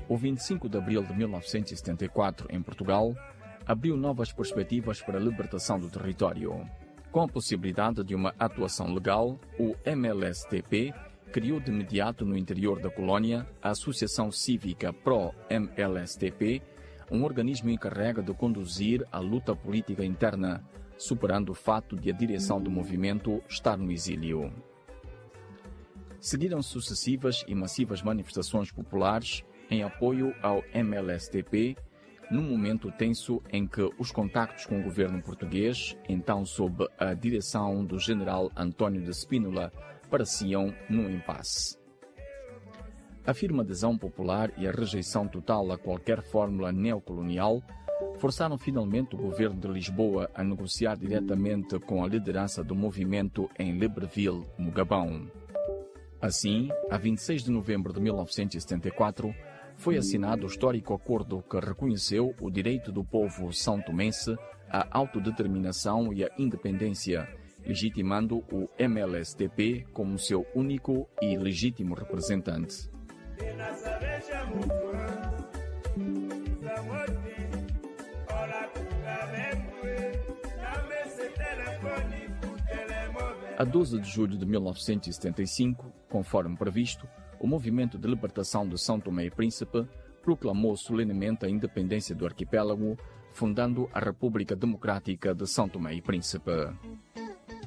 O 25 de abril de 1974, em Portugal, abriu novas perspectivas para a libertação do território. Com a possibilidade de uma atuação legal, o MLSTP criou de imediato no interior da colónia a Associação Cívica Pro-MLSTP, um organismo encarregue de conduzir a luta política interna, superando o fato de a direção do movimento estar no exílio. Seguiram sucessivas e massivas manifestações populares em apoio ao MLSTP, num momento tenso em que os contactos com o governo português, então sob a direção do general António de Spínola, pareciam num impasse. A firme adesão popular e a rejeição total a qualquer fórmula neocolonial forçaram finalmente o governo de Lisboa a negociar diretamente com a liderança do movimento em Libreville, no Gabão. Assim, a 26 de novembro de 1974, foi assinado o histórico acordo que reconheceu o direito do povo são-tomense à autodeterminação e à independência, legitimando o MLSTP como seu único e legítimo representante. A 12 de julho de 1975, conforme previsto, o Movimento de Libertação de São Tomé e Príncipe proclamou solenemente a independência do arquipélago, fundando a República Democrática de São Tomé e Príncipe.